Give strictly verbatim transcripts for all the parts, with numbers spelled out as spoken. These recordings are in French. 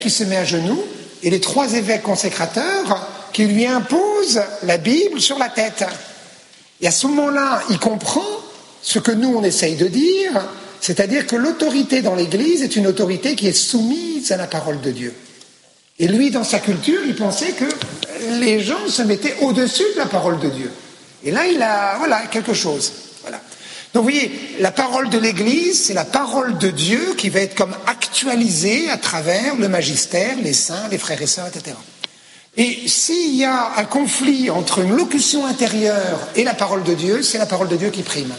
qui se met à genoux et les trois évêques consécrateurs qui lui imposent la Bible sur la tête. Et à ce moment-là, il comprend ce que nous, on essaye de dire, c'est-à-dire que l'autorité dans l'Église est une autorité qui est soumise à la parole de Dieu. Et lui, dans sa culture, il pensait que les gens se mettaient au-dessus de la parole de Dieu. Et là, il a, voilà, quelque chose. Voilà. Donc, vous voyez, la parole de l'Église, c'est la parole de Dieu qui va être comme actualisée à travers le magistère, les saints, les frères et sœurs, et cetera. Et s'il y a un conflit entre une locution intérieure et la parole de Dieu, c'est la parole de Dieu qui prime.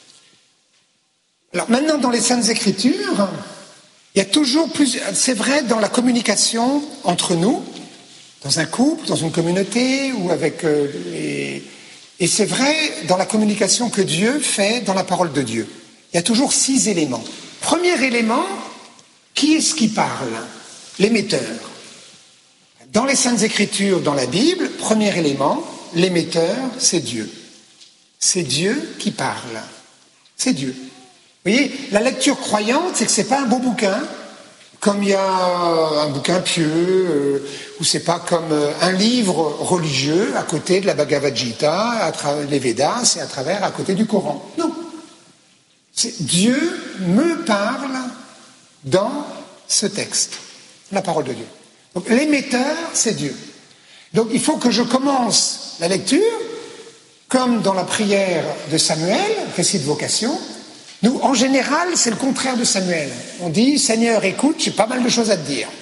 Alors maintenant, dans les Saintes Écritures, il y a toujours plus... C'est vrai dans la communication entre nous, dans un couple, dans une communauté, ou avec euh, les... Et c'est vrai dans la communication que Dieu fait dans la parole de Dieu. Il y a toujours six éléments. Premier élément, qui est-ce qui parle? L'émetteur. Dans les Saintes Écritures, dans la Bible, premier élément, l'émetteur, c'est Dieu. C'est Dieu qui parle. C'est Dieu. Vous voyez, la lecture croyante, c'est que c'est pas un beau bouquin, comme il y a un bouquin pieux, euh, ou c'est pas comme euh, un livre religieux à côté de la Bhagavad Gita, à travers les Védas et à travers à côté du Coran. Non. C'est Dieu me parle dans ce texte, la parole de Dieu. Donc l'émetteur, c'est Dieu. Donc il faut que je commence la lecture, comme dans la prière de Samuel, récit de vocation. Nous, en général, c'est le contraire de Samuel. On dit, Seigneur, écoute, j'ai pas mal de choses à te dire.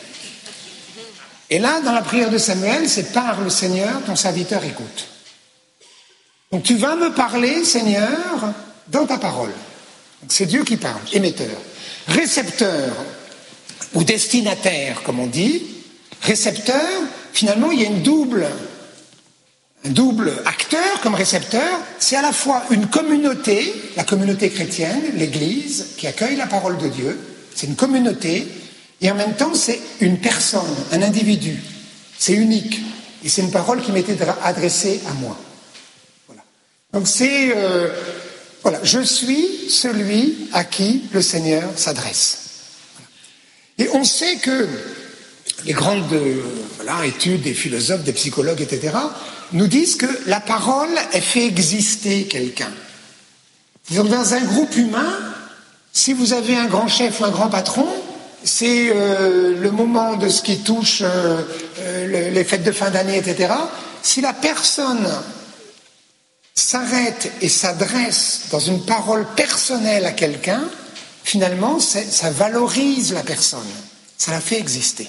Et là, dans la prière de Samuel, c'est parle, Seigneur, ton serviteur écoute. Donc tu vas me parler, Seigneur, dans ta parole. Donc, c'est Dieu qui parle, émetteur. Récepteur, ou destinataire, comme on dit. Récepteur, finalement, il y a une double... Un double acteur comme récepteur, c'est à la fois une communauté, la communauté chrétienne, l'Église, qui accueille la parole de Dieu, c'est une communauté, et en même temps c'est une personne, un individu, c'est unique, et c'est une parole qui m'était adressée à moi. Voilà. Donc c'est, euh, voilà, je suis celui à qui le Seigneur s'adresse. Voilà. Et on sait que les grandes euh, voilà, études des philosophes, des psychologues, et cetera, nous disent que la parole, elle fait exister quelqu'un. Dans un groupe humain, si vous avez un grand chef ou un grand patron, c'est euh, le moment de ce qui touche euh, euh, les fêtes de fin d'année, et cetera. Si la personne s'arrête et s'adresse dans une parole personnelle à quelqu'un, finalement, ça valorise la personne, ça la fait exister.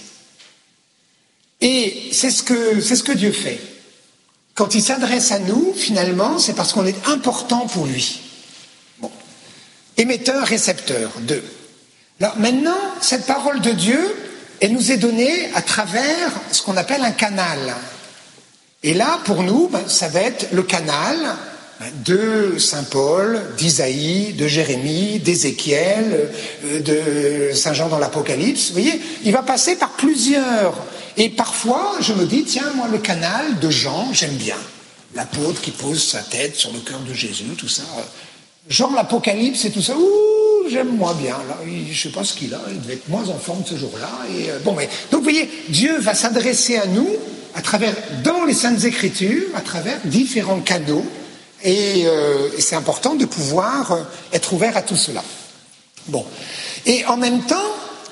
Et c'est ce que, c'est ce que Dieu fait. Quand il s'adresse à nous, finalement, c'est parce qu'on est important pour lui. Bon. Émetteur, récepteur, deux. Alors maintenant, cette parole de Dieu, elle nous est donnée à travers ce qu'on appelle un canal. Et là, pour nous, ben, ça va être le canal de Saint Paul, d'Isaïe, de Jérémie, d'Ézéchiel, de Saint Jean dans l'Apocalypse. Vous voyez, il va passer par plusieurs... Et parfois, je me dis, tiens, moi, le canal de Jean, j'aime bien. L'apôtre qui pose sa tête sur le cœur de Jésus, tout ça. Jean, l'Apocalypse et tout ça, ouh, j'aime moins bien. Là, je ne sais pas ce qu'il a, il devait être moins en forme ce jour-là. Et, euh, bon, mais, donc, vous voyez, Dieu va s'adresser à nous à travers, dans les Saintes Écritures, à travers différents canaux. Et, euh, et c'est important de pouvoir euh, être ouvert à tout cela. Bon. Et en même temps,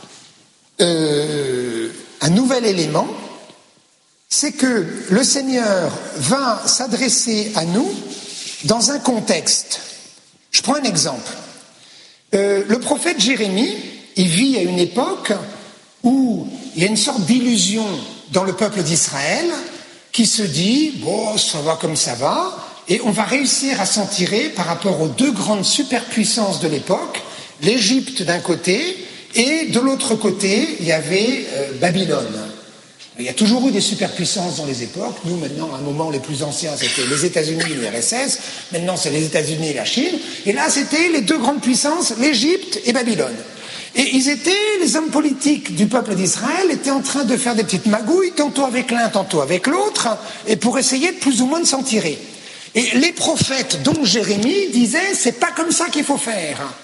euh, un nouvel élément, c'est que le Seigneur va s'adresser à nous dans un contexte. Je prends un exemple. Euh, le prophète Jérémie, il vit à une époque où il y a une sorte d'illusion dans le peuple d'Israël qui se dit, bon, ça va comme ça va, et on va réussir à s'en tirer par rapport aux deux grandes superpuissances de l'époque, l'Égypte d'un côté, et de l'autre côté, il y avait euh, Babylone. Il y a toujours eu des superpuissances dans les époques. Nous, maintenant, à un moment, les plus anciens, c'était les États-Unis et l'U R S S. Maintenant, c'est les États-Unis et la Chine. Et là, c'était les deux grandes puissances, l'Égypte et Babylone. Et ils étaient, les hommes politiques du peuple d'Israël étaient en train de faire des petites magouilles, tantôt avec l'un, tantôt avec l'autre, et pour essayer de plus ou moins de s'en tirer. Et les prophètes, dont Jérémie, disaient, c'est pas comme ça qu'il faut faire.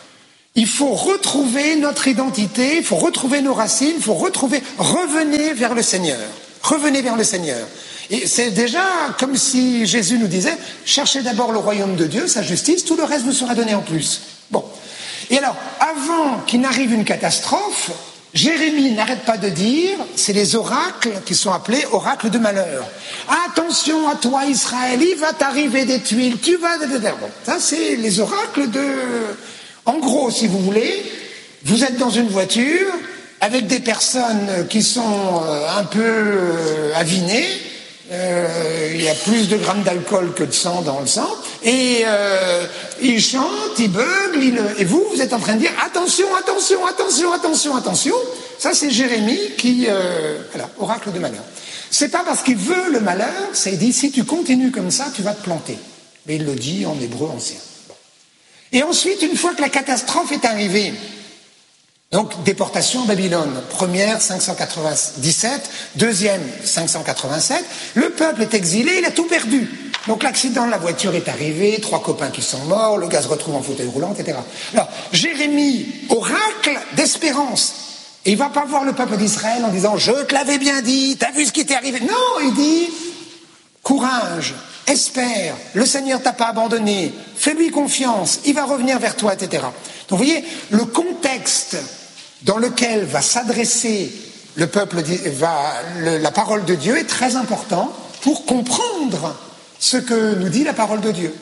Il faut retrouver notre identité, il faut retrouver nos racines, il faut retrouver, revenez vers le Seigneur. Revenez vers le Seigneur. Et c'est déjà comme si Jésus nous disait, cherchez d'abord le royaume de Dieu, sa justice, tout le reste vous sera donné en plus. Bon. Et alors, avant qu'il n'arrive une catastrophe, Jérémie n'arrête pas de dire, c'est les oracles qui sont appelés oracles de malheur. Attention à toi Israël, il va t'arriver des tuiles, tu vas... Bon, ça c'est les oracles de... En gros, si vous voulez, vous êtes dans une voiture avec des personnes qui sont un peu avinées, euh, il y a plus de grammes d'alcool que de sang dans le sang, et euh, ils chantent, ils beuglent, ils, et vous, vous êtes en train de dire attention, attention, attention, attention, attention. Ça, c'est Jérémie qui, euh, voilà, oracle de malheur. C'est pas parce qu'il veut le malheur, c'est dit si tu continues comme ça, tu vas te planter. Mais il le dit en hébreu ancien. Bon. Et ensuite, une fois que la catastrophe est arrivée, donc déportation en Babylone, première cinq cent quatre-vingt-dix-sept, deuxième cinq cent quatre-vingt-sept, le peuple est exilé, il a tout perdu. Donc l'accident de la voiture est arrivé, trois copains qui sont morts, le gars se retrouve en fauteuil roulant, et cetera. Alors, Jérémie, oracle d'espérance. Et il ne va pas voir le peuple d'Israël en disant « Je te l'avais bien dit, t'as vu ce qui t'est arrivé ?» Non, il dit « Courage, espère, le Seigneur t'a pas abandonné, fais-lui confiance, il va revenir vers toi, et cetera. » Donc vous voyez, le contexte dans lequel va s'adresser le peuple, va, le, la parole de Dieu est très important pour comprendre ce que nous dit la parole de Dieu.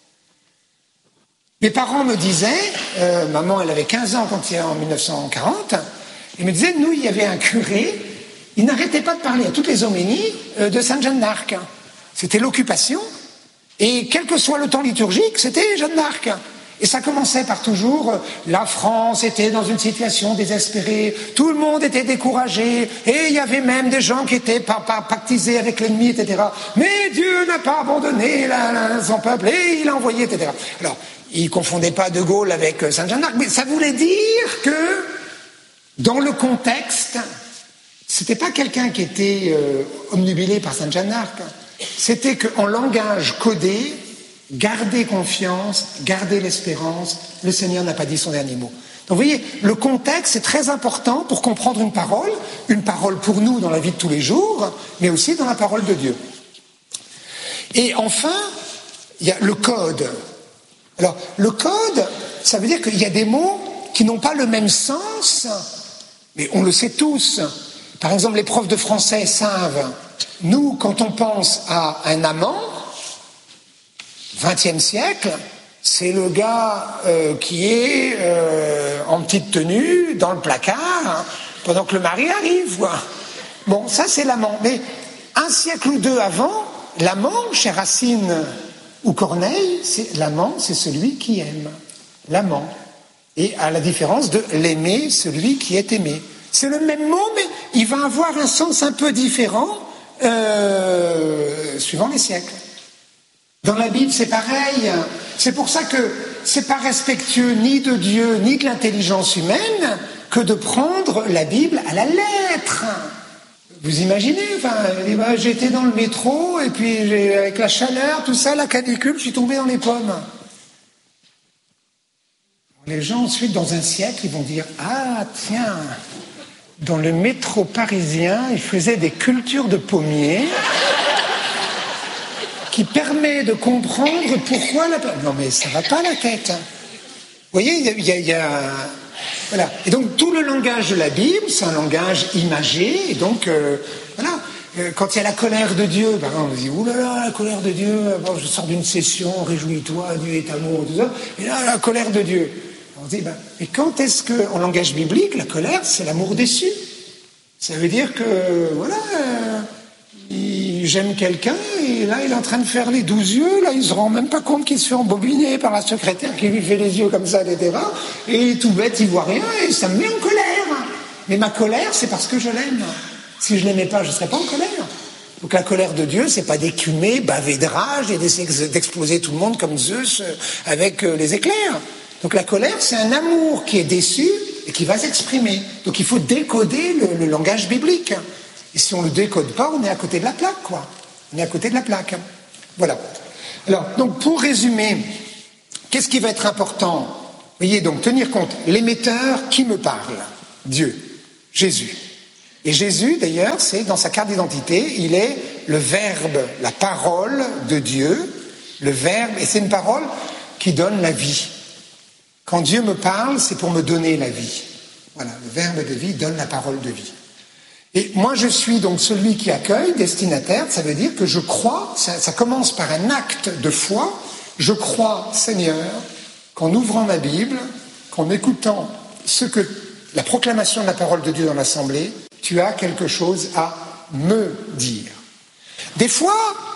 Mes parents me disaient, euh, maman elle avait quinze ans quand il y a en mille neuf cent quarante, ils me disaient, nous il y avait un curé, il n'arrêtait pas de parler à toutes les homénies euh, de Sainte Jeanne d'Arc. C'était l'occupation, et quel que soit le temps liturgique, c'était Jeanne d'Arc. Et ça commençait par toujours, la France était dans une situation désespérée, tout le monde était découragé, et il y avait même des gens qui étaient pactisés avec l'ennemi, et cetera. Mais Dieu n'a pas abandonné la, la, son peuple, et il a envoyé, et cetera. Alors, il ne confondait pas De Gaulle avec Sainte Jeanne d'Arc, mais ça voulait dire que, dans le contexte, c'était pas quelqu'un qui était euh, omnubilé par Sainte Jeanne d'Arc, c'était qu'en langage codé, gardez confiance, gardez l'espérance, le Seigneur n'a pas dit son dernier mot. Donc vous voyez, le contexte est très important pour comprendre une parole, une parole pour nous dans la vie de tous les jours, mais aussi dans la parole de Dieu. Et enfin, il y a le code. Alors, le code, ça veut dire qu'il y a des mots qui n'ont pas le même sens, mais on le sait tous. Par exemple, les profs de français savent, nous, quand on pense à un amant, vingtième siècle, c'est le gars euh, qui est euh, en petite tenue, dans le placard, hein, pendant que le mari arrive. Quoi. Bon, ça c'est l'amant. Mais un siècle ou deux avant, l'amant, chez Racine ou Corneille, c'est, l'amant, c'est celui qui aime. L'amant. Et à la différence de l'aimer, celui qui est aimé. C'est le même mot, mais il va avoir un sens un peu différent euh, suivant les siècles. Dans la Bible, c'est pareil. C'est pour ça que c'est pas respectueux ni de Dieu, ni de l'intelligence humaine que de prendre la Bible à la lettre. Vous imaginez, enfin, ben, j'étais dans le métro, et puis j'ai, avec la chaleur, tout ça, la canicule, je suis tombé dans les pommes. Les gens, ensuite, dans un siècle, ils vont dire « Ah, tiens, dans le métro parisien, ils faisaient des cultures de pommiers. » qui permet de comprendre pourquoi la... Non mais ça va pas la tête. Vous voyez, il y a... Il y a, il y a... Voilà. Et donc tout le langage de la Bible, c'est un langage imagé, et donc, euh, voilà, euh, quand il y a la colère de Dieu, ben, on dit, oulala, la colère de Dieu, bon, je sors d'une session, réjouis-toi, Dieu est amour, tout ça, et là, la colère de Dieu. On dit, ben, mais quand est-ce que, en langage biblique, la colère, c'est l'amour déçu. Ça veut dire que, voilà... Euh, j'aime quelqu'un, et là, il est en train de faire les douze yeux, là, il se rend même pas compte qu'il se fait embobiner par la secrétaire qui lui fait les yeux comme ça, et cetera. Et tout bête, il voit rien, et ça me met en colère. Mais ma colère, c'est parce que je l'aime. Si je l'aimais pas, je serais pas en colère. Donc la colère de Dieu, c'est pas d'écumer, baver de rage, et d'exploser tout le monde comme Zeus avec les éclairs. Donc la colère, c'est un amour qui est déçu, et qui va s'exprimer. Donc il faut décoder le, le langage biblique. Et si on ne le décode pas, on est à côté de la plaque, quoi. On est à côté de la plaque. Voilà. Alors, donc, pour résumer, qu'est-ce qui va être important Voyez donc, tenir compte, l'émetteur qui me parle, Dieu, Jésus. Et Jésus, d'ailleurs, c'est dans sa carte d'identité, il est le Verbe, la parole de Dieu, le Verbe, et c'est une parole qui donne la vie. Quand Dieu me parle, c'est pour me donner la vie. Voilà, le Verbe de vie donne la parole de vie. Et moi, je suis donc celui qui accueille, destinataire, ça veut dire que je crois, ça, ça commence par un acte de foi, je crois, Seigneur, qu'en ouvrant ma Bible, qu'en écoutant ce que, la proclamation de la parole de Dieu dans l'Assemblée, tu as quelque chose à me dire. Des fois,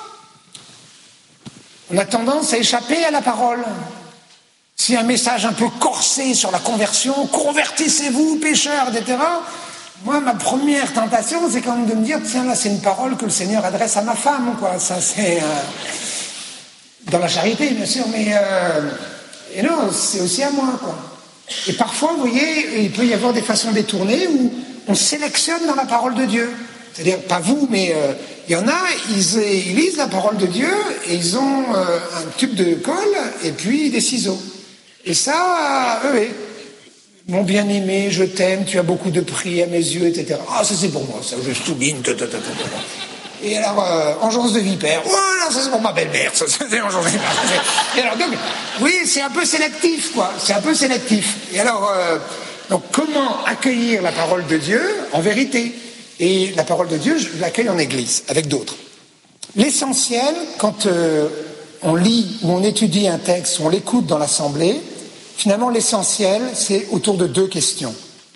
on a tendance à échapper à la parole. S'il y a un message un peu corsé sur la conversion, convertissez-vous, pécheurs, et cetera. Moi, ma première tentation, c'est quand même de me dire, tiens, là, c'est une parole que le Seigneur adresse à ma femme, quoi. Ça, c'est euh, dans la charité, bien sûr, mais euh, et non, c'est aussi à moi, quoi. Et parfois, vous voyez, il peut y avoir des façons détournées où on sélectionne dans la parole de Dieu. C'est-à-dire, pas vous, mais euh, il y en a, ils, ils lisent la parole de Dieu et ils ont euh, un tube de colle et puis des ciseaux. Et ça, eux, euh, mon bien-aimé, je t'aime, tu as beaucoup de prix à mes yeux, et cetera. Ah, ça c'est pour moi, ça, je souligne. Et alors, euh, engeance de vipère, oh là, ça c'est pour ma belle-mère, ça c'est engeance de vipère. Et alors, donc, oui, c'est un peu sélectif, quoi, c'est un peu sélectif. Et alors, euh, donc, comment accueillir la parole de Dieu en vérité? Et la parole de Dieu, je l'accueille en église, avec d'autres. L'essentiel, quand euh, on lit ou on étudie un texte, ou on l'écoute dans l'assemblée, finalement, l'essentiel, c'est autour de deux questions.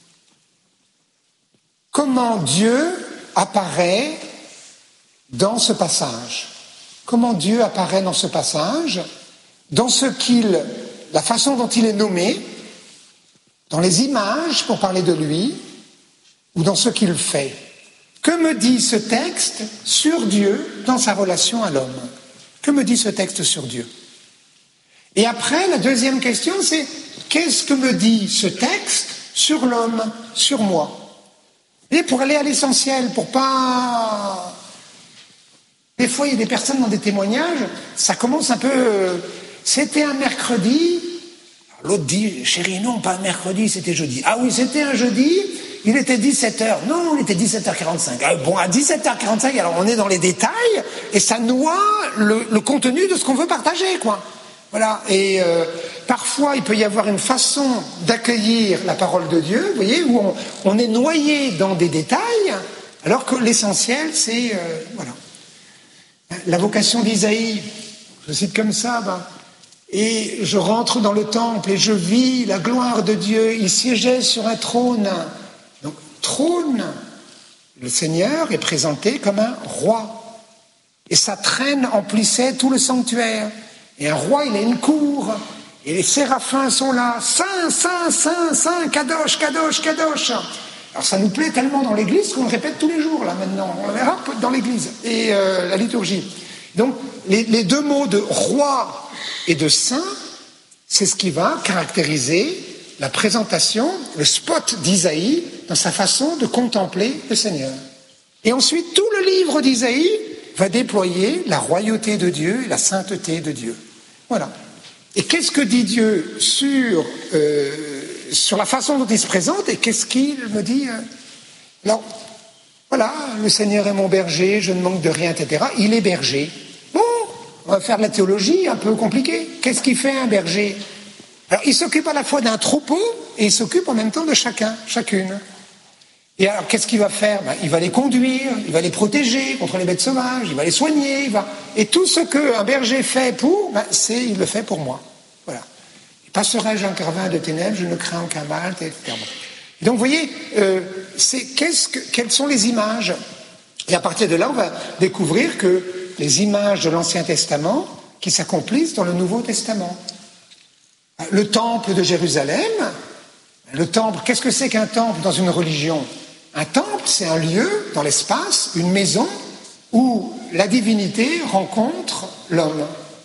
Comment Dieu apparaît dans ce passage? Comment Dieu apparaît dans ce passage? Dans ce qu'il, la façon dont il est nommé, dans les images pour parler de lui, ou dans ce qu'il fait. Que me dit ce texte sur Dieu dans sa relation à l'homme? Que me dit ce texte sur Dieu? Et après, la deuxième question, c'est qu'est-ce que me dit ce texte sur l'homme, sur moi? Et pour aller à l'essentiel, pour pas... Des fois, il y a des personnes dans des témoignages, ça commence un peu... Euh, c'était un mercredi, l'autre dit, chérie, non, pas un mercredi, c'était jeudi. Ah oui, c'était un jeudi, il était dix-sept heures. Non, il était dix-sept heures quarante-cinq. Ah, bon, à dix-sept heures quarante-cinq, alors on est dans les détails, et ça noie le, le contenu de ce qu'on veut partager, quoi. Voilà, et euh, parfois il peut y avoir une façon d'accueillir la parole de Dieu, vous voyez, où on, on est noyé dans des détails, alors que l'essentiel, c'est, euh, voilà. La vocation d'Isaïe, je cite comme ça, ben, et je rentre dans le temple et je vis la gloire de Dieu, il siégeait sur un trône. Donc, trône, le Seigneur est présenté comme un roi, et sa traîne emplissait tout le sanctuaire. Et un roi, il a une cour, et les séraphins sont là, Saint, Saint, Saint, Saint, Kadosh, Kadosh, Kadosh. Alors ça nous plaît tellement dans l'église qu'on le répète tous les jours, là, maintenant. On le verra dans l'église, et euh, la liturgie. Donc, les, les deux mots de roi et de saint, c'est ce qui va caractériser la présentation, le spot d'Isaïe, dans sa façon de contempler le Seigneur. Et ensuite, tout le livre d'Isaïe va déployer la royauté de Dieu et la sainteté de Dieu. Voilà. Et qu'est-ce que dit Dieu sur, euh, sur la façon dont il se présente et qu'est-ce qu'il me dit euh... Alors, voilà, le Seigneur est mon berger, je ne manque de rien, et cetera. Il est berger. Bon, on va faire de la théologie un peu compliquée. Qu'est-ce qu'il fait un berger? Alors, il s'occupe à la fois d'un troupeau et il s'occupe en même temps de chacun, chacune. Et alors, qu'est-ce qu'il va faire? Ben, il va les conduire, il va les protéger contre les bêtes sauvages, il va les soigner, il va... Et tout ce qu'un berger fait pour, ben, c'est, il le fait pour moi. Voilà. Passerai-je un carvin de ténèbres, je ne crains aucun mal, et cetera. Donc, vous voyez, euh, c'est, qu'est-ce que, quelles sont les images? Et à partir de là, on va découvrir que les images de l'Ancien Testament qui s'accomplissent dans le Nouveau Testament. Le temple de Jérusalem, le temple, qu'est-ce que c'est qu'un temple dans une religion? Un temple, c'est un lieu dans l'espace, une maison, où la divinité rencontre l'homme.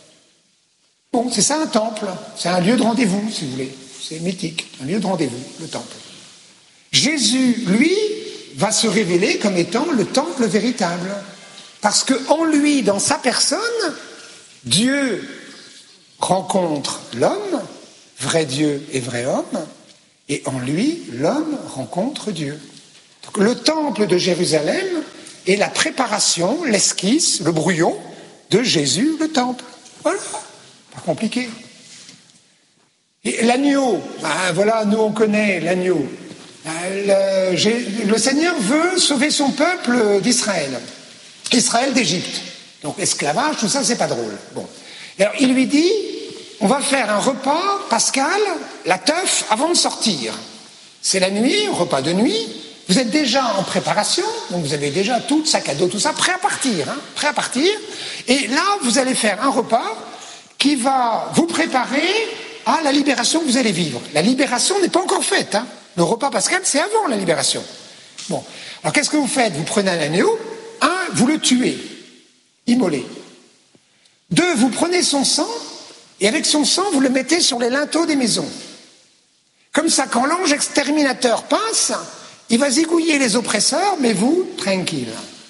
Bon, c'est ça un temple, c'est un lieu de rendez-vous, si vous voulez. C'est mythique, un lieu de rendez-vous, le temple. Jésus, lui, va se révéler comme étant le temple véritable. Parce qu'en lui, dans sa personne, Dieu rencontre l'homme, vrai Dieu et vrai homme, et en lui, l'homme rencontre Dieu. Donc, le temple de Jérusalem est la préparation, l'esquisse, le brouillon de Jésus, le temple. Voilà, pas compliqué. Et l'agneau, ben voilà, nous on connaît l'agneau. Le, le Seigneur veut sauver son peuple d'Israël, Israël d'Égypte. Donc esclavage, tout ça, c'est pas drôle. Bon. Alors il lui dit, on va faire un repas pascal, la teuf, avant de sortir. C'est la nuit, repas de nuit. Vous êtes déjà en préparation, donc vous avez déjà tout, sac à dos, tout ça, prêt à partir, hein, prêt à partir. Et là, vous allez faire un repas qui va vous préparer à la libération que vous allez vivre. La libération n'est pas encore faite, hein. Le repas pascal, c'est avant la libération. Bon. Alors, qu'est-ce que vous faites? Vous prenez un agneau. Un, vous le tuez. Immolé. Deux, vous prenez son sang, et avec son sang, vous le mettez sur les linteaux des maisons. Comme ça, quand l'ange exterminateur passe, il va zigouiller les oppresseurs, mais vous, tranquille.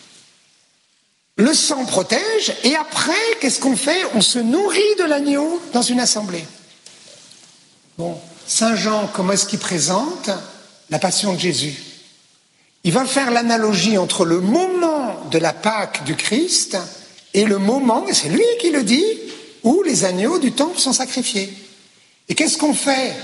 Le sang protège, et après, qu'est-ce qu'on fait? On se nourrit de l'agneau dans une assemblée. Bon. Saint Jean, comment est-ce qu'il présente la passion de Jésus? Il va faire l'analogie entre le moment de la Pâque du Christ et le moment, et c'est lui qui le dit, où les agneaux du temple sont sacrifiés. Et qu'est-ce qu'on fait?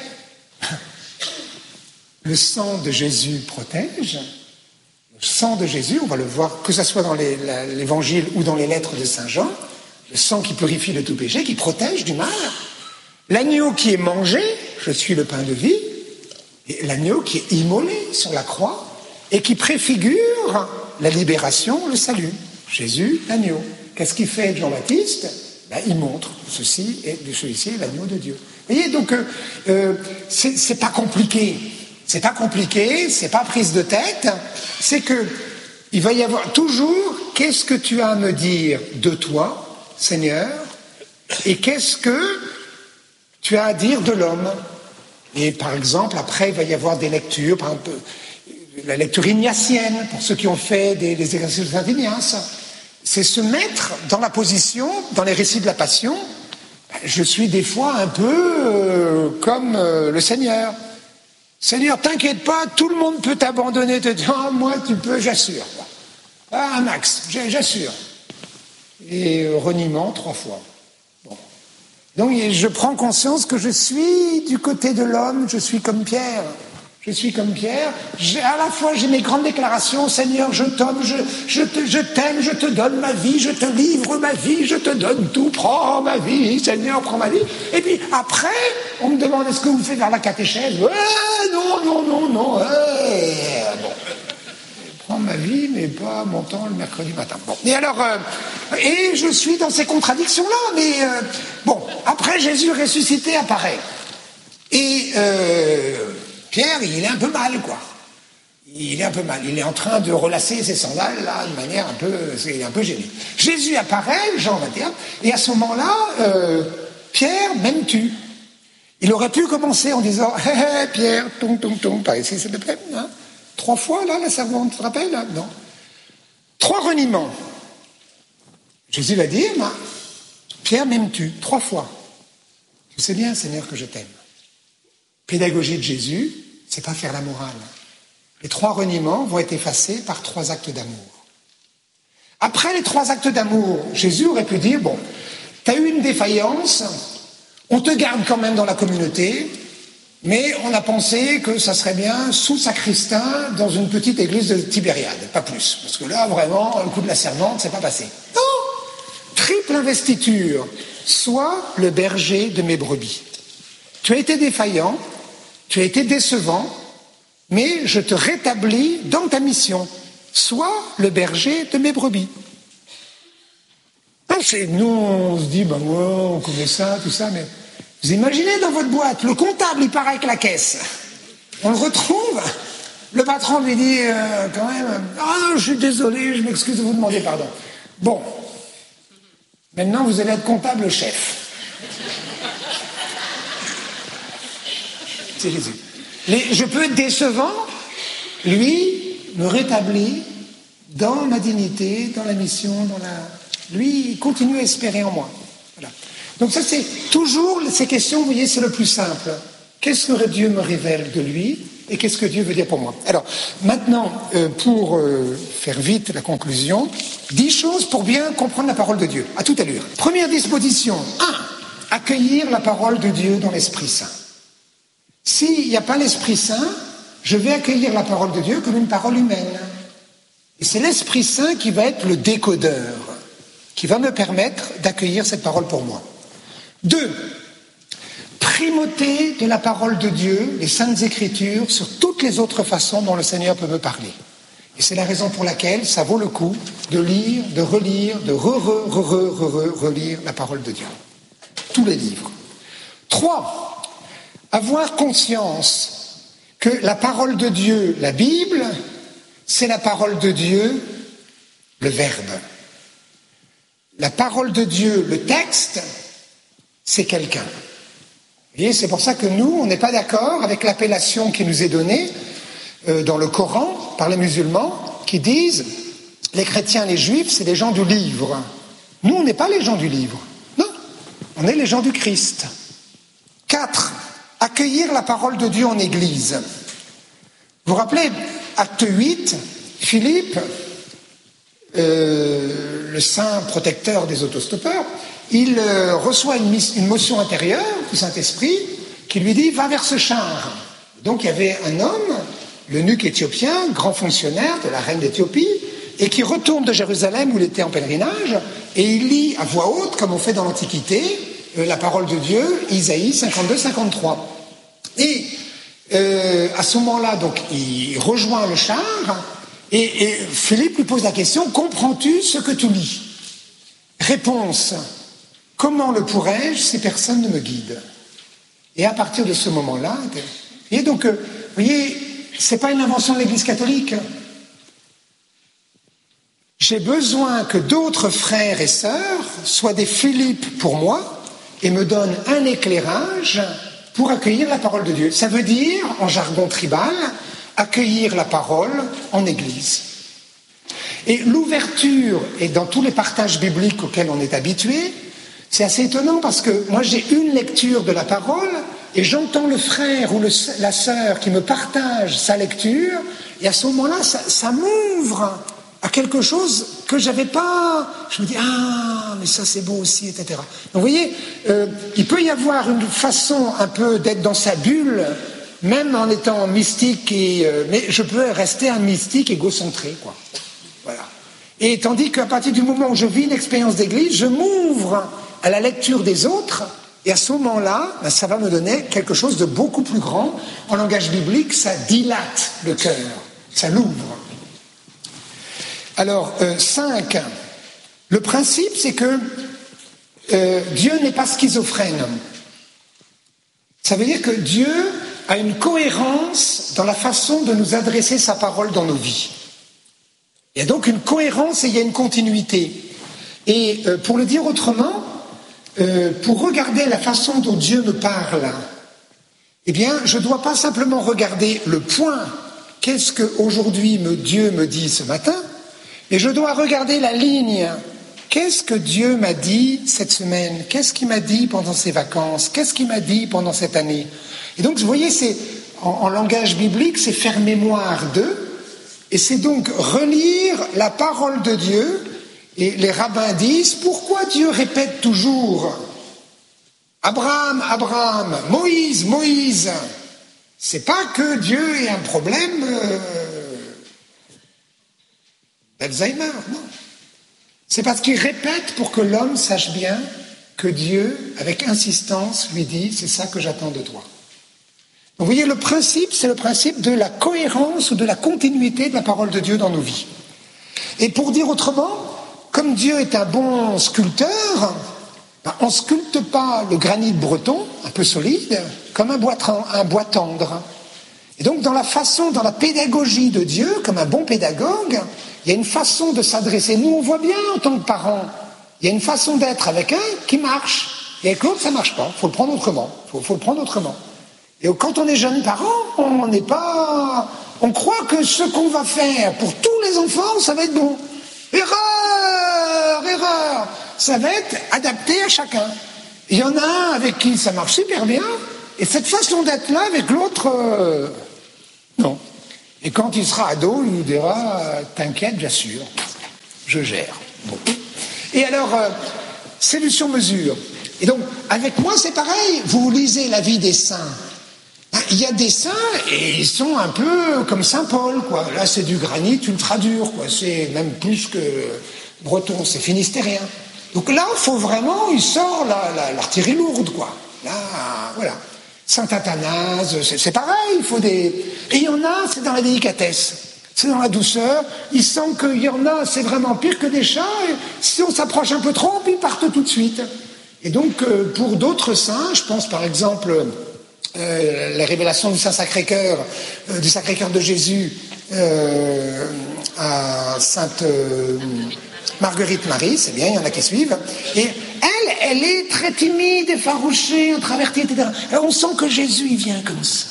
Le sang de Jésus protège. Le sang de Jésus, on va le voir, que ce soit dans les, la, l'évangile ou dans les lettres de Saint Jean, le sang qui purifie de tout péché, qui protège du mal. L'agneau qui est mangé, je suis le pain de vie, et l'agneau qui est immolé sur la croix et qui préfigure la libération, le salut. Jésus, l'agneau. Qu'est-ce qu'il fait Jean-Baptiste? Ben, il montre ceci et celui-ci est l'agneau de Dieu. Vous voyez, donc euh, euh, c'est, c'est pas compliqué. C'est pas compliqué, c'est pas prise de tête. C'est que il va y avoir toujours qu'est-ce que tu as à me dire de toi, Seigneur, et qu'est-ce que tu as à dire de l'homme. Et par exemple, après, il va y avoir des lectures, par exemple, la lecture ignatienne, pour ceux qui ont fait des, des exercices de Saint Ignace. C'est se mettre dans la position, dans les récits de la Passion, je suis des fois un peu euh, comme euh, le Seigneur. Seigneur, t'inquiète pas, tout le monde peut t'abandonner, te dire, ah, moi tu peux, j'assure. Ah, un max, j'assure. Et euh, reniement trois fois. Bon. Donc je prends conscience que je suis du côté de l'homme, je suis comme Pierre. Je suis comme Pierre, j'ai, à la fois j'ai mes grandes déclarations, Seigneur, je t'aime, je, je, te, je t'aime, je te donne ma vie, je te livre ma vie, je te donne tout, prends ma vie, Seigneur, prends ma vie. Et puis après, on me demande, est-ce que vous faites vers la catéchèse? Ouais, non, non, non, non, ouais. Bon. Prends ma vie, mais pas mon temps le mercredi matin. Bon. Et alors, euh, et je suis dans ces contradictions-là, mais euh, bon, après Jésus ressuscité apparaît. Et... Euh, Pierre, il est un peu mal, quoi. Il est un peu mal. Il est en train de relasser ses sandales, là, de manière un peu... Il est un peu gêné. Jésus apparaît, Jean vingt et un, et à ce moment-là, euh, Pierre, m'aimes-tu? Il aurait pu commencer en disant, hé, hé, Pierre, ton, ton, ton, par ici, s'il te plaît. Hein? Trois fois, là, la servante, tu te rappelles, là? Non. Trois reniements. Jésus va dire, bah, Pierre, m'aimes-tu? Trois fois. Tu sais bien, Seigneur, que je t'aime. Pédagogie de Jésus, c'est pas faire la morale. Les trois reniements vont être effacés par trois actes d'amour. Après les trois actes d'amour, Jésus aurait pu dire, bon, t'as eu une défaillance, on te garde quand même dans la communauté, mais on a pensé que ça serait bien sous sacristain dans une petite église de Tibériade, pas plus. Parce que là, vraiment, le coup de la servante, c'est pas passé. Non! Triple investiture. Sois le berger de mes brebis. Tu as été défaillant, tu as été décevant, mais je te rétablis dans ta mission. Sois le berger de mes brebis. Non, c'est, nous, on se dit, ben ouais, on connaît ça, tout ça, mais vous imaginez dans votre boîte, le comptable, il part avec la caisse. On le retrouve, le patron lui dit, euh, quand même, ah non, je suis désolé, je m'excuse de vous demander pardon. Bon, maintenant vous allez être comptable chef. C'est Jésus. Les, je peux être décevant, lui me rétablit dans ma dignité, dans la mission, dans la... Lui, il continue à espérer en moi. Voilà. Donc ça, c'est toujours ces questions, vous voyez, c'est le plus simple. Qu'est-ce que Dieu me révèle de lui et qu'est-ce que Dieu veut dire pour moi? Alors, maintenant, euh, pour euh, faire vite la conclusion, dix choses pour bien comprendre la parole de Dieu, à toute allure. Première disposition, un, accueillir la parole de Dieu dans l'Esprit Saint. S'il n'y a pas l'Esprit Saint, je vais accueillir la parole de Dieu comme une parole humaine. Et c'est l'Esprit Saint qui va être le décodeur, qui va me permettre d'accueillir cette parole pour moi. Deux, primauté de la parole de Dieu, les Saintes Écritures, sur toutes les autres façons dont le Seigneur peut me parler. Et c'est la raison pour laquelle ça vaut le coup de lire, de relire, de re-re-re-re-re-relire la parole de Dieu. Tous les livres. Trois, avoir conscience que la parole de Dieu, la Bible, c'est la parole de Dieu, le Verbe. La parole de Dieu, le texte, c'est quelqu'un. Vous voyez, c'est pour ça que nous, on n'est pas d'accord avec l'appellation qui nous est donnée euh, dans le Coran par les musulmans, qui disent les chrétiens, les juifs, c'est les gens du livre. Nous, on n'est pas les gens du livre. Non, on est les gens du Christ. Quatre, accueillir la parole de Dieu en Église. Vous vous rappelez, acte huit, Philippe, euh, le saint protecteur des autostoppeurs, il euh, reçoit une, une motion intérieure du Saint-Esprit qui lui dit « va vers ce char ». Donc il y avait un homme, l'eunuque éthiopien, grand fonctionnaire de la reine d'Éthiopie, et qui retourne de Jérusalem où il était en pèlerinage, et il lit à voix haute, comme on fait dans l'Antiquité, euh, la parole de Dieu, Isaïe cinquante-deux cinquante-trois. Et euh, à ce moment-là, donc, il rejoint le char, et, et Philippe lui pose la question « comprends-tu ce que tu lis ?» Réponse « comment le pourrais-je si personne ne me guide ?» Et à partir de ce moment-là, et donc, euh, vous voyez, c'est pas une invention de l'Église catholique. J'ai besoin que d'autres frères et sœurs soient des Philippe pour moi et me donnent un éclairage pour accueillir la parole de Dieu. Ça veut dire, en jargon tribal, accueillir la parole en Église. Et l'ouverture, et dans tous les partages bibliques auxquels on est habitué, c'est assez étonnant parce que moi j'ai une lecture de la parole et j'entends le frère ou le, la sœur qui me partage sa lecture et à ce moment-là, ça, ça m'ouvre à quelque chose que j'avais pas. Je me dis ah mais ça c'est beau aussi, et cetera. Donc vous voyez, euh, il peut y avoir une façon un peu d'être dans sa bulle, même en étant mystique et euh, mais je peux rester un mystique égocentré, quoi. Voilà. Et tandis qu'à partir du moment où je vis une expérience d'église, je m'ouvre à la lecture des autres, et à ce moment-là, ben, ça va me donner quelque chose de beaucoup plus grand. En langage biblique, ça dilate le cœur, ça l'ouvre. Alors, euh, cinq, le principe, c'est que euh, Dieu n'est pas schizophrène. Ça veut dire que Dieu a une cohérence dans la façon de nous adresser sa parole dans nos vies. Il y a donc une cohérence et il y a une continuité. Et euh, pour le dire autrement, euh, pour regarder la façon dont Dieu me parle, eh bien, je ne dois pas simplement regarder le point, qu'est-ce qu'aujourd'hui me, Dieu me dit ce matin, mais je dois regarder la ligne, qu'est-ce que Dieu m'a dit cette semaine, qu'est-ce qu'il m'a dit pendant ses vacances, qu'est-ce qu'il m'a dit pendant cette année. Et donc, vous voyez, c'est, en, en langage biblique, c'est faire mémoire d'eux. Et c'est donc relire la parole de Dieu, et les rabbins disent, pourquoi Dieu répète toujours Abraham, Abraham, Moïse, Moïse? C'est pas que Dieu ait un problème euh, d'Alzheimer, non. C'est parce qu'il répète pour que l'homme sache bien que Dieu, avec insistance, lui dit, c'est ça que j'attends de toi. Vous voyez, le principe, c'est le principe de la cohérence ou de la continuité de la parole de Dieu dans nos vies. Et pour dire autrement, comme Dieu est un bon sculpteur, ben on ne sculpte pas le granit breton, un peu solide, comme un bois, un bois tendre. Et donc dans la façon, dans la pédagogie de Dieu, comme un bon pédagogue, il y a une façon de s'adresser. Nous, on voit bien en tant que parents, il y a une façon d'être avec un qui marche, et avec l'autre, ça ne marche pas. Il faut le prendre autrement. Il faut, faut le prendre autrement. Et quand on est jeune parent, on n'est pas, on croit que ce qu'on va faire pour tous les enfants, ça va être bon. Erreur, erreur. Ça va être adapté à chacun. Il y en a un avec qui ça marche super bien, et cette façon d'être là avec l'autre, euh, non. Et quand il sera ado, il nous dira euh, « T'inquiète, bien sûr, je gère. » Bon. Et alors, euh, c'est du sur-mesure. Et donc, avec moi, c'est pareil. Vous lisez la vie des saints. Il y a des saints, et ils sont un peu comme Saint Paul, quoi. Là, c'est du granit ultra dur, quoi. C'est même plus que breton, c'est finistérien. Donc là, il faut vraiment, il sort la, la, l'artillerie lourde, quoi. Là, voilà. Saint Athanase, c'est, c'est pareil, il faut des... Et il y en a, c'est dans la délicatesse, c'est dans la douceur. Il sent qu'il y en a, c'est vraiment pire que des chats, et si on s'approche un peu trop, ils partent tout de suite. Et donc, euh, pour d'autres saints, je pense par exemple... Euh, la révélation du Saint-Sacré-Cœur, euh, du Sacré-Cœur de Jésus euh, à Sainte euh, Marguerite Marie, c'est bien, il y en a qui suivent. Et elle, elle est très timide, effarouchée, introvertie, et cetera. Alors on sent que Jésus, il vient comme ça.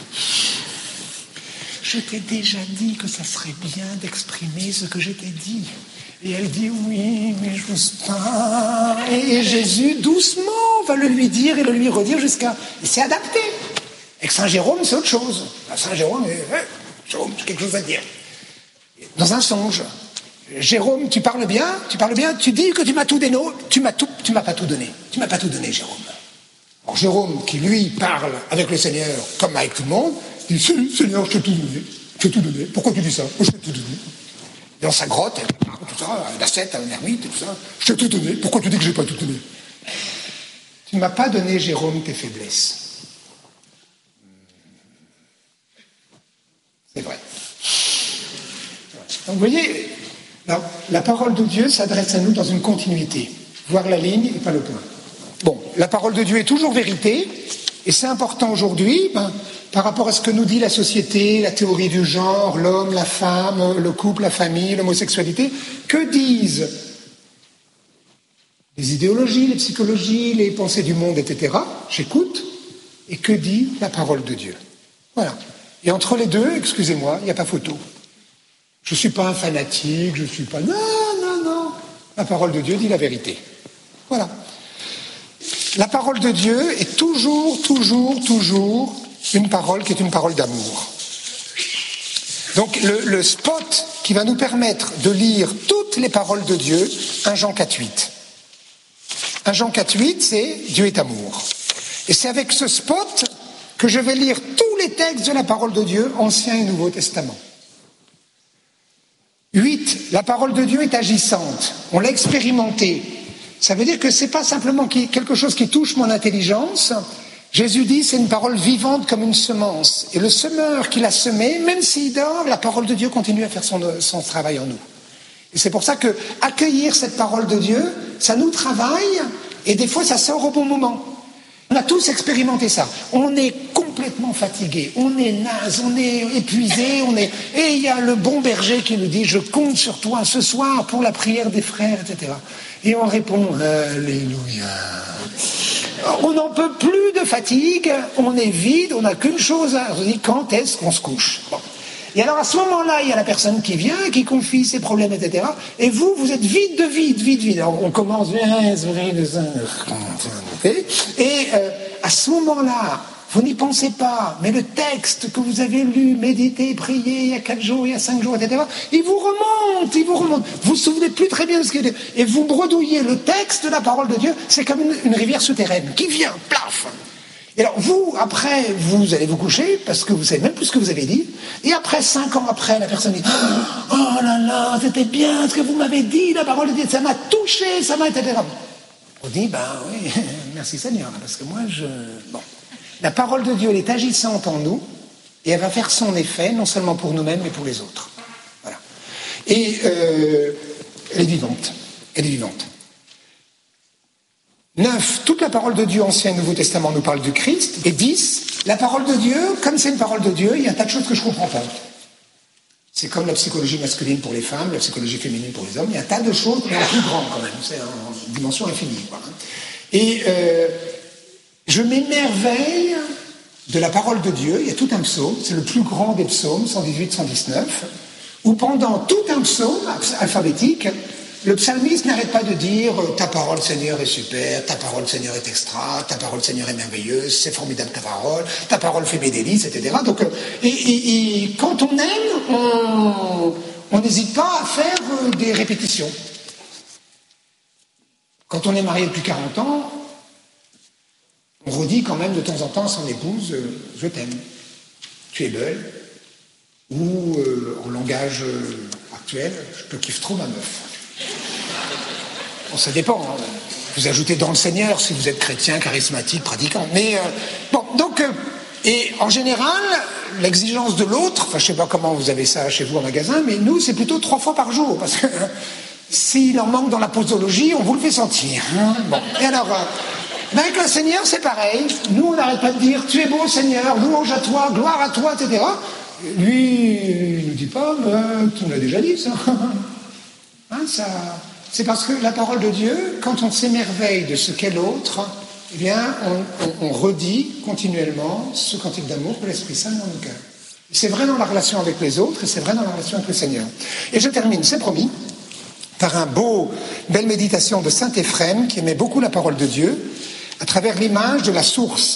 Je t'ai déjà dit que ça serait bien d'exprimer ce que je t'ai dit. Et elle dit oui, mais je n'ose pas. Et Jésus, doucement, va le lui dire et le lui redire jusqu'à... Il s'est adapté. Avec Saint Jérôme, c'est autre chose. Saint Jérôme, eh, Jérôme, j'ai quelque chose à dire. Dans un songe, Jérôme, tu parles bien, tu parles bien, tu dis que tu m'as tout donné, tu m'as tout, tu m'as pas tout donné. Tu m'as pas tout donné, Jérôme. Alors Jérôme, qui lui parle avec le Seigneur, comme avec tout le monde, dit Seigneur, je t'ai tout donné. Je t'ai tout donné. Pourquoi tu dis ça? Je t'ai tout donné. Dans sa grotte, tout ça, la l'ascète, un ermite, tout ça. Je t'ai tout donné. Pourquoi tu dis que je n'ai pas tout donné? Tu ne m'as pas donné, Jérôme, tes faiblesses. C'est vrai. Donc vous voyez, alors, la parole de Dieu s'adresse à nous dans une continuité. Voir la ligne et pas le point. Bon, la parole de Dieu est toujours vérité, et c'est important aujourd'hui, ben, par rapport à ce que nous dit la société, la théorie du genre, l'homme, la femme, le couple, la famille, l'homosexualité, que disent les idéologies, les psychologies, les pensées du monde, et cetera. J'écoute, et que dit la parole de Dieu? Voilà. Et entre les deux, excusez-moi, il n'y a pas photo. Je ne suis pas un fanatique, je ne suis pas... Non, non, non. La parole de Dieu dit la vérité. Voilà. La parole de Dieu est toujours, toujours, toujours une parole qui est une parole d'amour. Donc le, le spot qui va nous permettre de lire toutes les paroles de Dieu, un Jean quatre huit. un Jean quatre huit, c'est Dieu est amour. Et c'est avec ce spot que je vais lire tous les textes de la parole de Dieu, Ancien et Nouveau Testament. huit. La parole de Dieu est agissante. On l'a expérimenté. Ça veut dire que ce n'est pas simplement quelque chose qui touche mon intelligence. Jésus dit c'est une parole vivante comme une semence. Et le semeur qui l'a semé, même s'il dort, la parole de Dieu continue à faire son, son travail en nous. Et c'est pour ça que accueillir cette parole de Dieu, ça nous travaille, et des fois ça sort au bon moment. On a tous expérimenté ça. On est complètement fatigué, on est naze, on est épuisé, on est... et il y a le bon berger qui nous dit « Je compte sur toi ce soir pour la prière des frères, et cetera » Et on répond « Alléluia ». On n'en peut plus de fatigue, on est vide, on n'a qu'une chose à dire, quand est-ce qu'on se couche? Bon. Et alors à ce moment-là, il y a la personne qui vient, qui confie ses problèmes, et cetera. Et vous, vous êtes vide de vide, vide, vide. Alors on commence, et euh, à ce moment-là, vous n'y pensez pas, mais le texte que vous avez lu, médité, prié il y a quatre jours, il y a cinq jours, et cetera, il vous remonte, il vous remonte. Vous ne vous souvenez plus très bien de ce qu'il est. Et vous bredouillez le texte de la parole de Dieu, c'est comme une, une rivière souterraine qui vient, plaf. Et alors vous, après, vous allez vous coucher, parce que vous savez même plus ce que vous avez dit, et après, cinq ans après, la personne dit « Oh là là, c'était bien ce que vous m'avez dit, la parole de Dieu, ça m'a touché, ça m'a été... » On dit « Ben oui, merci Seigneur, parce que moi, je... » Bon. La parole de Dieu, elle est agissante en nous, et elle va faire son effet, non seulement pour nous-mêmes, mais pour les autres. Voilà. Et euh, elle est vivante. Elle est vivante. Neuf, toute la parole de Dieu, Ancien et Nouveau Testament, nous parle du Christ. Et dix, la parole de Dieu, comme c'est une parole de Dieu, il y a un tas de choses que je ne comprends pas. C'est comme la psychologie masculine pour les femmes, la psychologie féminine pour les hommes, il y a un tas de choses, mais la plus grande quand même, c'est en dimension infinie. Quoi. Et... Euh, Je m'émerveille de la parole de Dieu. Il y a tout un psaume, c'est le plus grand des psaumes, cent dix-huit cent dix-neuf, où pendant tout un psaume alphabétique, le psalmiste n'arrête pas de dire « Ta parole, Seigneur, est super, ta parole, Seigneur, est extra, ta parole, Seigneur, est merveilleuse, c'est formidable ta parole, ta parole fait mes délices, et cetera » Donc, et, et, et quand on aime, on... On n'hésite pas à faire des répétitions. Quand on est marié depuis quarante ans, on redit quand même de temps en temps à son épouse « je t'aime, tu es belle » ou euh, en langage actuel « je te kiffe trop ma meuf ». Bon, ça dépend. Hein. Vous ajoutez dans le Seigneur si vous êtes chrétien, charismatique, pratiquant. Mais euh, bon, donc... Euh, Et en général, l'exigence de l'autre, enfin je ne sais pas comment vous avez ça chez vous en magasin, mais nous c'est plutôt trois fois par jour, parce que hein, s'il en manque dans la posologie, on vous le fait sentir. Hein. Bon. Et alors, euh, ben avec le Seigneur c'est pareil, nous on n'arrête pas de dire tu es beau Seigneur, louange à toi, gloire à toi, et cetera. Lui, il ne nous dit pas, mais tu me l'as déjà dit ça. Hein, ça. C'est parce que la parole de Dieu, quand on s'émerveille de ce qu'est l'autre, eh bien, on, on, on redit continuellement ce cantique d'amour que l'Esprit Saint met dans nos cœurs. C'est vrai dans la relation avec les autres et c'est vrai dans la relation avec le Seigneur. Et je termine, c'est promis, par un beau, belle méditation de saint Éphrem qui aimait beaucoup la parole de Dieu à travers l'image de la source.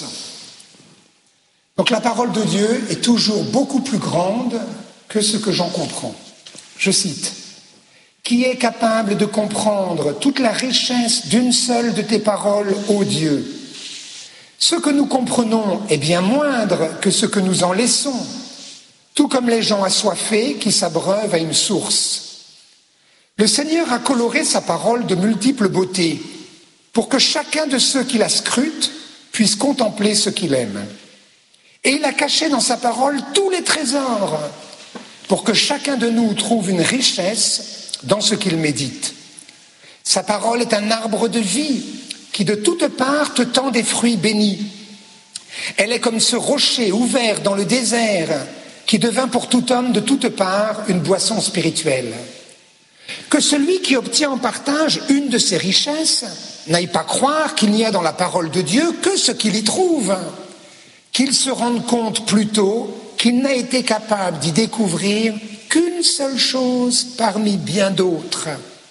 Donc la parole de Dieu est toujours beaucoup plus grande que ce que j'en comprends. Je cite. Qui est capable de comprendre toute la richesse d'une seule de tes paroles, ô Dieu? Ce que nous comprenons est bien moindre que ce que nous en laissons, tout comme les gens assoiffés qui s'abreuvent à une source. Le Seigneur a coloré sa parole de multiples beautés, pour que chacun de ceux qui la scrutent puisse contempler ce qu'il aime. Et il a caché dans sa parole tous les trésors, pour que chacun de nous trouve une richesse dans ce qu'il médite. Sa parole est un arbre de vie qui de toutes parts te tend des fruits bénis. Elle est comme ce rocher ouvert dans le désert qui devint pour tout homme de toutes parts une boisson spirituelle. Que celui qui obtient en partage une de ces richesses n'aille pas croire qu'il n'y a dans la parole de Dieu que ce qu'il y trouve, qu'il se rende compte plutôt qu'il n'a été capable d'y découvrir qu'une seule chose parmi bien d'autres.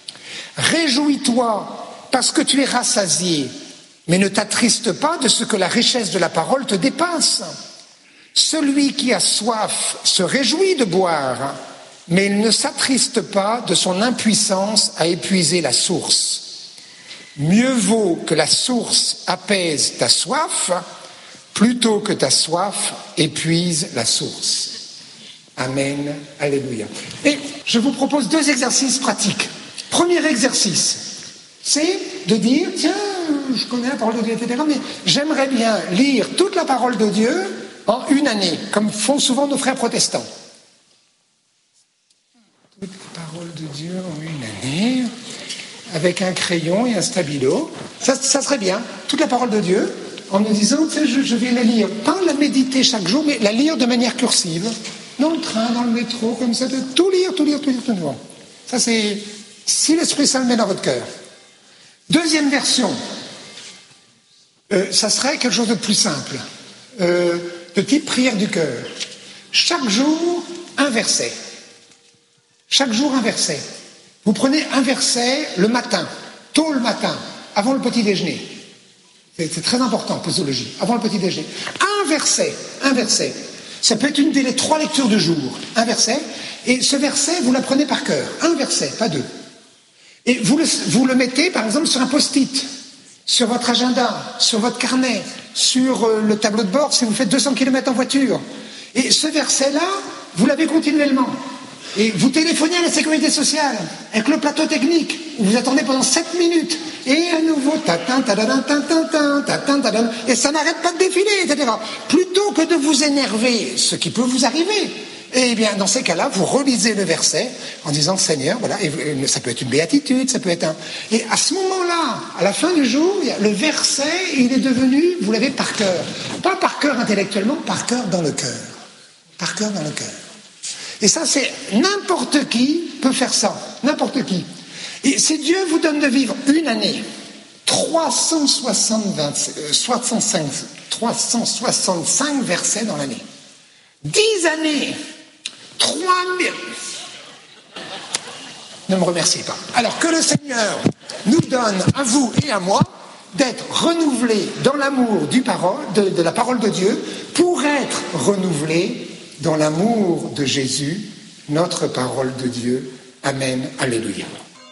Réjouis-toi parce que tu es rassasié, mais ne t'attriste pas de ce que la richesse de la parole te dépasse. Celui qui a soif se réjouit de boire, mais il ne s'attriste pas de son impuissance à épuiser la source. Mieux vaut que la source apaise ta soif, plutôt que ta soif épuise la source. Amen, alléluia. Et je vous propose deux exercices pratiques. Premier exercice, c'est de dire, tiens, je connais la parole de Dieu, et cetera, mais j'aimerais bien lire toute la parole de Dieu en une année, comme font souvent nos frères protestants. Toute la parole de Dieu en une année, avec un crayon et un stabilo. Ça, ça serait bien, toute la parole de Dieu, en nous disant, tiens, je, je vais la lire, pas la méditer chaque jour, mais la lire de manière cursive. Dans le train, dans le métro, comme ça, de tout lire, tout lire, tout lire, tout lire. Ça, c'est si l'Esprit Saint le met dans votre cœur. Deuxième version, euh, ça serait quelque chose de plus simple, euh, de type prière du cœur. Chaque jour, un verset. Chaque jour, un verset. Vous prenez un verset le matin, tôt le matin, avant le petit déjeuner. C'est, c'est très important, posologie, avant le petit déjeuner. Un verset, un verset. Ça peut être une des trois lectures du jour, un verset, et ce verset, vous l'apprenez par cœur, un verset, pas deux. Et vous le, vous le mettez, par exemple, sur un post-it, sur votre agenda, sur votre carnet, sur euh, le tableau de bord si vous faites deux cents kilomètres en voiture. Et ce verset-là, vous l'avez continuellement. Et vous téléphonez à la sécurité sociale, avec le plateau technique, où vous attendez pendant sept minutes, et à nouveau, tatin, tadadin, tatin, tatin, tatin, tadadin, et ça n'arrête pas de défiler, et cetera. Plutôt que de vous énerver, ce qui peut vous arriver, eh bien, dans ces cas-là, vous relisez le verset en disant, Seigneur, voilà, et ça peut être une béatitude, ça peut être un... Et à ce moment-là, à la fin du jour, le verset, il est devenu, vous l'avez par cœur. Pas par cœur intellectuellement, par cœur dans le cœur. Par cœur dans le cœur. Et ça, c'est n'importe qui peut faire ça, n'importe qui. Et si Dieu vous donne de vivre une année, trois cent soixante-cinq versets dans l'année, dix années, trois mille... Ne me remerciez pas. Alors que le Seigneur nous donne à vous et à moi d'être renouvelés dans l'amour du parole, de, de la parole de Dieu pour être renouvelés dans l'amour de Jésus, notre parole de Dieu. Amen. Alléluia.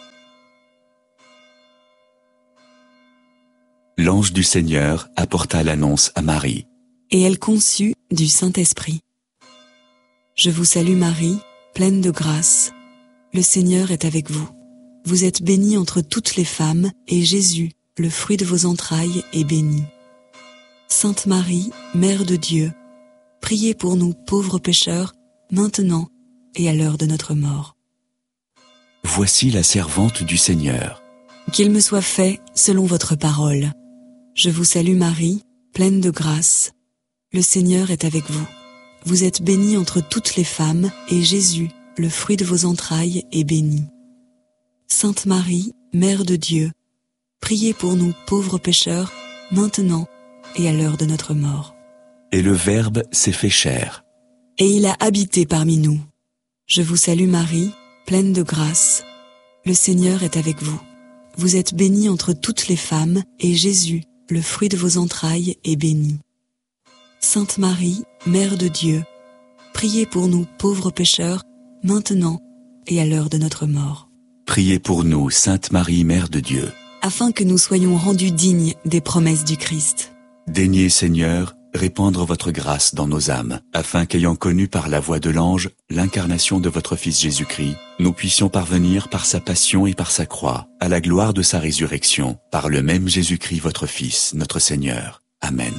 L'ange du Seigneur apporta l'annonce à Marie. Et elle conçut du Saint-Esprit. Je vous salue Marie, pleine de grâce. Le Seigneur est avec vous. Vous êtes bénie entre toutes les femmes, et Jésus, le fruit de vos entrailles, est béni. Sainte Marie, Mère de Dieu, priez pour nous pauvres pécheurs, maintenant et à l'heure de notre mort. Voici la servante du Seigneur. Qu'il me soit fait selon votre parole. Je vous salue Marie, pleine de grâce. Le Seigneur est avec vous. Vous êtes bénie entre toutes les femmes, et Jésus, le fruit de vos entrailles, est béni. Sainte Marie, Mère de Dieu, priez pour nous pauvres pécheurs, maintenant et à l'heure de notre mort. Et le Verbe s'est fait chair. Et il a habité parmi nous. Je vous salue Marie, pleine de grâce. Le Seigneur est avec vous. Vous êtes bénie entre toutes les femmes, et Jésus, le fruit de vos entrailles, est béni. Sainte Marie, Mère de Dieu, priez pour nous pauvres pécheurs, maintenant et à l'heure de notre mort. Priez pour nous, Sainte Marie, Mère de Dieu. Afin que nous soyons rendus dignes des promesses du Christ. Daignez, Seigneur, répandre votre grâce dans nos âmes, afin qu'ayant connu par la voix de l'ange l'incarnation de votre Fils Jésus-Christ, nous puissions parvenir par sa passion et par sa croix, à la gloire de sa résurrection, par le même Jésus-Christ votre Fils, notre Seigneur. Amen.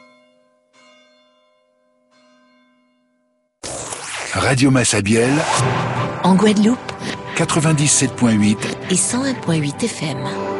Radio Massabielle, en Guadeloupe, quatre-vingt-dix-sept point huit et cent un point huit F M.